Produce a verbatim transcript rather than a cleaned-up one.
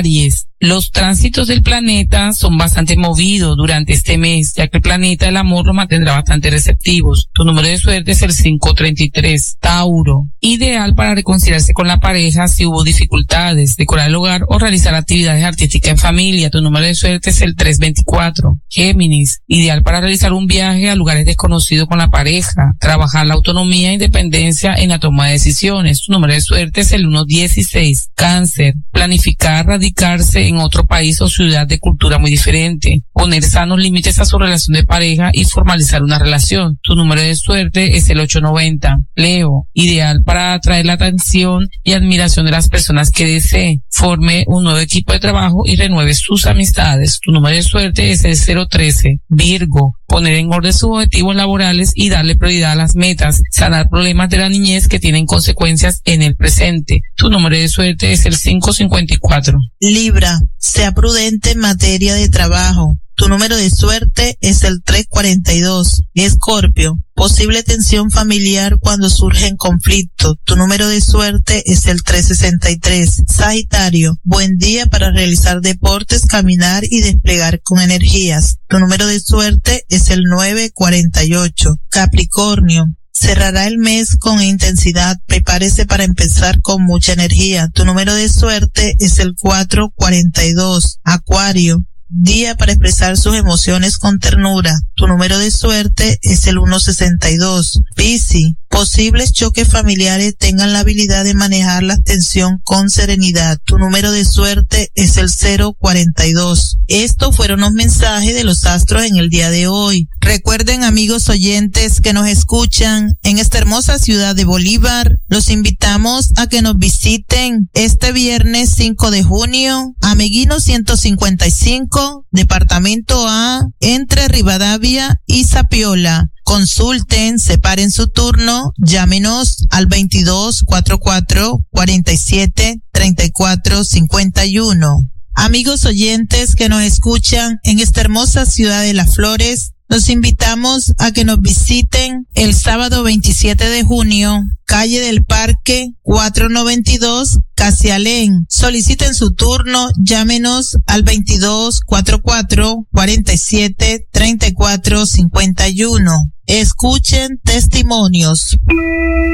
Aries. Los tránsitos del planeta son bastante movidos durante este mes, ya que el planeta del amor los mantendrá bastante receptivos. Tu número de suerte es el cinco treinta y tres. Tauro. Ideal para reconciliarse con la pareja si hubo dificultades, decorar el hogar o realizar actividades artísticas en familia. Tu número de suerte es el tres veinticuatro. Géminis. Ideal para realizar un viaje a lugares desconocidos con la pareja, trabajar la autonomía e independencia en la toma de decisiones. Tu número de suerte es el ciento dieciséis. Cáncer. Planificar radicarse en otro país o ciudad de cultura muy diferente, poner sanos límites a su relación de pareja y formalizar una relación. Tu número de suerte es el ochocientos noventa. Leo. Ideal para atraer la atención y admiración de las personas que desee. Forme un nuevo equipo de trabajo y renueve sus amistades. Tu número de suerte es el cero trece. Virgo. Poner en orden sus objetivos laborales y darle prioridad a las metas, sanar problemas de la niñez que tienen consecuencias en el presente. Tu número de suerte es el cinco cincuenta y cuatro. Libra, sea prudente en materia de trabajo. Tu número de suerte es el trescientos cuarenta y dos. Escorpio, posible tensión familiar cuando surgen conflictos. Tu número de suerte es el trescientos sesenta y tres. Sagitario, buen día para realizar deportes, caminar y desplegar con energías. Tu número de suerte es el novecientos cuarenta y ocho. Capricornio, cerrará el mes con intensidad. Prepárese para empezar con mucha energía. Tu número de suerte es el cuatrocientos cuarenta y dos. Acuario, día para expresar sus emociones con ternura. Tu número de suerte es el ciento sesenta y dos. Piscis, posibles choques familiares tengan la habilidad de manejar la tensión con serenidad. Tu número de suerte es el cero cuarenta y dos. Estos fueron los mensajes de los astros en el día de hoy. Recuerden, amigos oyentes que nos escuchan en esta hermosa ciudad de Bolívar, los invitamos a que nos visiten este viernes cinco de junio, a Meguino ciento cincuenta y cinco, Departamento A, entre Rivadavia y Zapiola. Consulten, separen su turno, llámenos al veintidós cuarenta y cuatro cuarenta y siete treinta y cuatro cincuenta y uno. Amigos oyentes que nos escuchan en esta hermosa ciudad de Las Flores, los invitamos a que nos visiten el sábado veintisiete de junio, calle del Parque cuatrocientos noventa y dos, Casialén. Soliciten su turno, llámenos al veintidós cuarenta y cuatro cuarenta y siete treinta y cuatro cincuenta y uno. Escuchen testimonios.